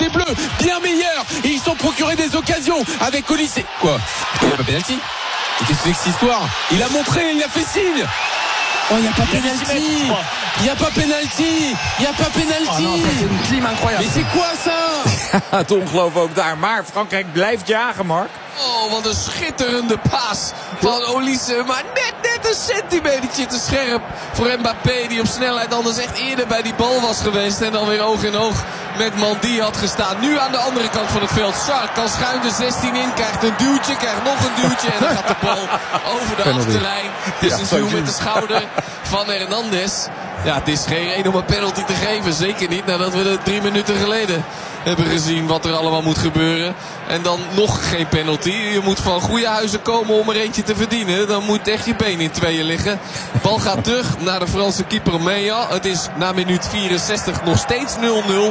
des Bleus, bien meilleur. Et ils se sont procuré des occasions avec Olysée. Quoi? Il n'y a pas pénalty? Qu'est-ce que c'est que cette histoire? Il a montré, il a fait signe. Oh, il n'y a pas pénalty. Il n'y a pas pénalty. Il n'y a pas pénalty. Oh, c'est een klim incroyable. Mais c'est quoi ça? Het ongeloof ook daar. Maar Frankrijk blijft jagen, Mark. Oh, wat een schitterende paas van Olysée. Maar net een centimetertje te scherp voor Mbappé. Die op snelheid anders echt eerder bij die bal was geweest. En dan weer oog in oog met Mandy had gestaan. Nu aan de andere kant van het veld. Sar kan schuin de 16 in. Krijgt een duwtje, krijgt nog een duwtje. En dan gaat de bal over de achterlijn. Het is een duw met de schouder van Hernandez. Ja, het is geen reden om een penalty te geven. Zeker niet nadat we er 3 minuten geleden hebben gezien wat er allemaal moet gebeuren. En dan nog geen penalty. Je moet van goede huizen komen om er eentje te verdienen. Dan moet echt je been in tweeën liggen. De bal gaat terug naar de Franse keeper Meya. Het is na minuut 64 nog steeds 0-0.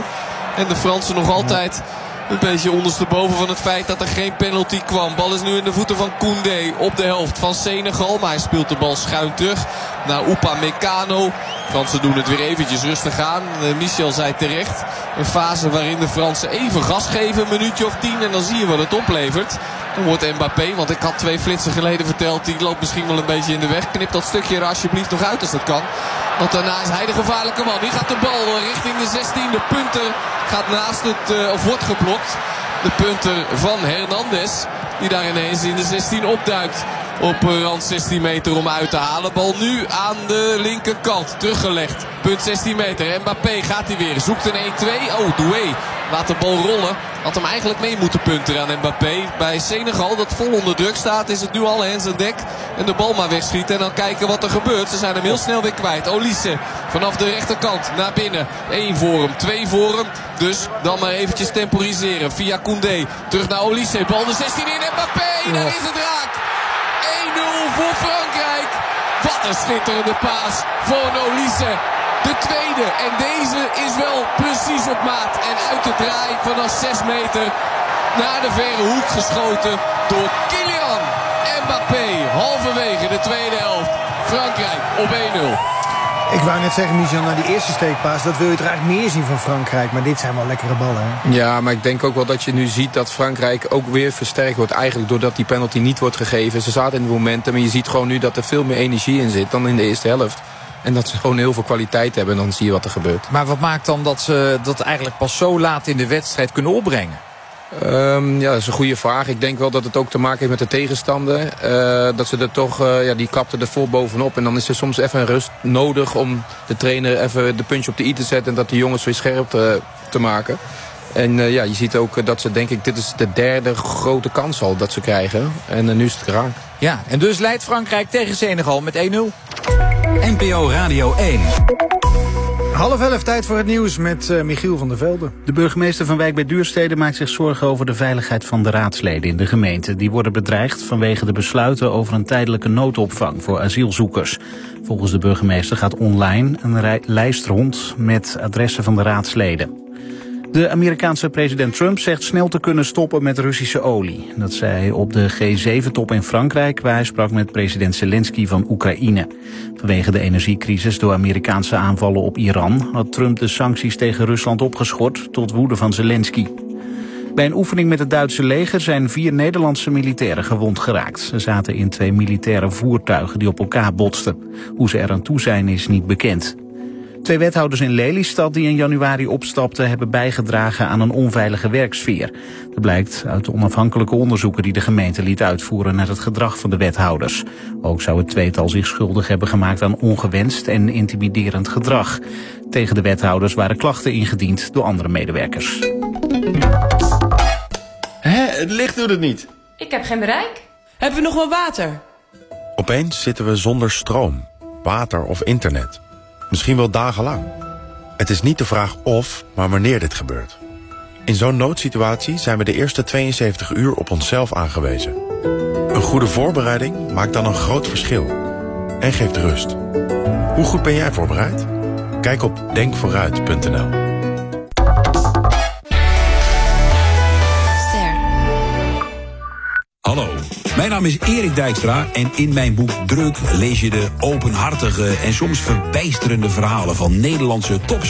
En de Fransen nog altijd een beetje ondersteboven van het feit dat er geen penalty kwam. Bal is nu in de voeten van Koundé op de helft van Senegal. Maar hij speelt de bal schuin terug naar Upamecano. De Fransen doen het weer eventjes rustig aan. Michel zei terecht. Een fase waarin de Fransen even gas geven. Een minuutje of 10 en dan zie je wat het oplevert. Dan wordt Mbappé, want ik had 2 flitsen geleden verteld. Die loopt misschien wel een beetje in de weg. Knip dat stukje er alsjeblieft nog uit als dat kan. Want daarna is hij de gevaarlijke man. Die gaat de bal richting de 16. De punter gaat naast het, of wordt geblokt. De punter van Hernandez. Die daar ineens in de 16 opduikt. Op rand 16 meter om uit te halen. Bal nu aan de linkerkant. Teruggelegd. Punt 16 meter. Mbappé gaat hij weer. Zoekt een 1-2. Oh, Doué laat de bal rollen. Had hem eigenlijk mee moeten punteren aan Mbappé. Bij Senegal, dat vol onder druk staat, is het nu al hands en dek. En de bal maar wegschieten en dan kijken wat er gebeurt. Ze zijn hem heel snel weer kwijt. Olysée vanaf de rechterkant naar binnen. 1 voor hem, 2 voor hem. Dus dan maar eventjes temporiseren. Via Koundé. Terug naar Olysée. Bal de 16 in. Mbappé, daar is het raak. 1-0 voor Frankrijk. Wat een schitterende paas voor Olysée. De tweede. En deze is wel precies op maat. En uit de draai vanaf 6 meter naar de verre hoek geschoten door Kylian Mbappé. Halverwege de tweede helft. Frankrijk op 1-0. Ik wou net zeggen, Michel, na die eerste steekpaas, dat wil je toch eigenlijk meer zien van Frankrijk. Maar dit zijn wel lekkere ballen, hè? Ja, maar ik denk ook wel dat je nu ziet dat Frankrijk ook weer versterkt wordt. Eigenlijk doordat die penalty niet wordt gegeven. Ze zaten in het momentum en je ziet gewoon nu dat er veel meer energie in zit dan in de eerste helft. En dat ze gewoon heel veel kwaliteit hebben en dan zie je wat er gebeurt. Maar wat maakt dan dat ze dat eigenlijk pas zo laat in de wedstrijd kunnen opbrengen? Ja, dat is een goede vraag. Ik denk wel dat het ook te maken heeft met de tegenstander. Dat ze er toch, die kapten er vol bovenop. En dan is er soms even een rust nodig om de trainer even de puntje op de i te zetten. En dat de jongens weer scherp te maken. En je ziet ook dat ze, denk ik, dit is de derde grote kans al dat ze krijgen. En nu is het raak. Ja, en dus leidt Frankrijk tegen Senegal met 1-0. NPO Radio 1. 10:30, tijd voor het nieuws met Michiel van der Velde. De burgemeester van Wijk bij Duurstede maakt zich zorgen over de veiligheid van de raadsleden in de gemeente. Die worden bedreigd vanwege de besluiten over een tijdelijke noodopvang voor asielzoekers. Volgens de burgemeester gaat online een lijst rond met adressen van de raadsleden. De Amerikaanse president Trump zegt snel te kunnen stoppen met Russische olie. Dat zei hij op de G7-top in Frankrijk, waar hij sprak met president Zelensky van Oekraïne. Vanwege de energiecrisis door Amerikaanse aanvallen op Iran had Trump de sancties tegen Rusland opgeschort tot woede van Zelensky. Bij een oefening met het Duitse leger zijn 4 Nederlandse militairen gewond geraakt. Ze zaten in 2 militaire voertuigen die op elkaar botsten. Hoe ze eraan toe zijn is niet bekend. 2 wethouders in Lelystad die in januari opstapten hebben bijgedragen aan een onveilige werksfeer. Dat blijkt uit de onafhankelijke onderzoeken die de gemeente liet uitvoeren naar het gedrag van de wethouders. Ook zou het tweetal zich schuldig hebben gemaakt aan ongewenst en intimiderend gedrag. Tegen de wethouders waren klachten ingediend door andere medewerkers. Het licht doet het niet. Ik heb geen bereik. Hebben we nog wel water? Opeens zitten we zonder stroom, water of internet. Misschien wel dagenlang. Het is niet de vraag of, maar wanneer dit gebeurt. In zo'n noodsituatie zijn we de eerste 72 uur op onszelf aangewezen. Een goede voorbereiding maakt dan een groot verschil. En geeft rust. Hoe goed ben jij voorbereid? Kijk op denkvooruit.nl. Hallo, mijn naam is Erik Dijkstra en in mijn boek Druk lees je de openhartige en soms verbijsterende verhalen van Nederlandse